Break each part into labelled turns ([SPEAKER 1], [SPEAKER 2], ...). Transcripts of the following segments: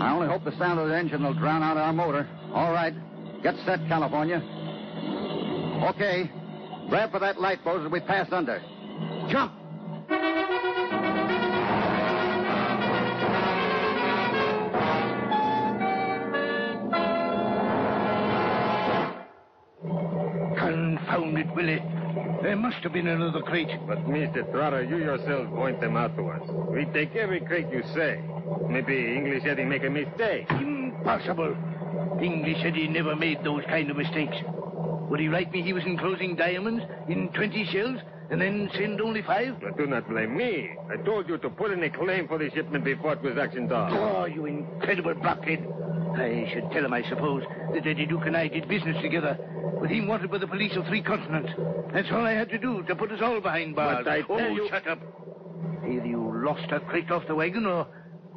[SPEAKER 1] I only hope the sound of the engine will drown out our motor. All right. Get set, California. Okay. Grab for that light, Bose, as we pass under. Jump!
[SPEAKER 2] Confound it, Willie. There must have been another crate.
[SPEAKER 3] But, Mr. Trotter, you yourself point them out to us. We take every crate you say. Maybe English Eddie make a mistake.
[SPEAKER 2] Impossible. English Eddie never made those kind of mistakes. Would he write me he was enclosing diamonds in 20 shells and then send only 5?
[SPEAKER 3] But do not blame me. I told you to put in a claim for the shipment before it was actioned off.
[SPEAKER 2] Oh, you incredible blockhead. I should tell him, I suppose, that Eddie Duke and I did business together, with him wanted by the police of 3 continents. That's all I had to do, to put us all behind bars.
[SPEAKER 3] But I tell you...
[SPEAKER 2] shut up. Either you lost a crate off the wagon, or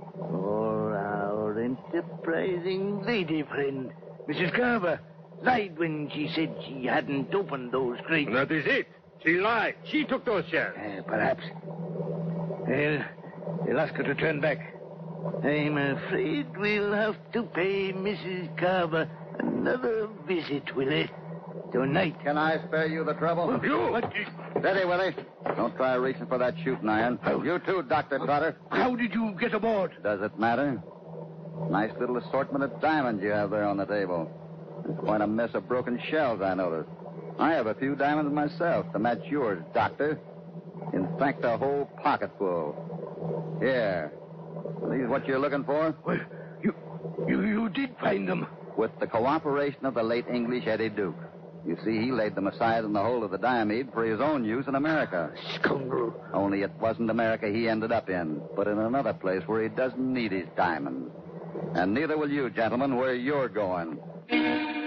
[SPEAKER 2] our enterprising lady friend, Mrs. Carver, lied when she said she hadn't opened those crates.
[SPEAKER 3] That is it. She lied. She took those shells.
[SPEAKER 2] Perhaps. Well, they'll ask her to turn back. I'm afraid we'll have to pay Mrs. Carver another visit, Willie. Tonight.
[SPEAKER 1] Can I spare you the trouble?
[SPEAKER 2] You?
[SPEAKER 1] Steady, Willie. Don't try reaching for that shooting iron. You too, Dr. Trotter.
[SPEAKER 2] How did you get aboard?
[SPEAKER 1] Does it matter? Nice little assortment of diamonds you have there on the table. There's quite a mess of broken shells, I noticed. I have a few diamonds myself to match yours, Doctor. In fact, a whole pocket full. Here. Are these what you're looking for?
[SPEAKER 2] Well, you did find them.
[SPEAKER 1] With the cooperation of the late English Eddie Duke. You see, he laid them aside in the hold of the Diomede for his own use in America.
[SPEAKER 2] Scoundrel.
[SPEAKER 1] Only it wasn't America he ended up in, but in another place where he doesn't need his diamonds. And neither will you, gentlemen, where you're going.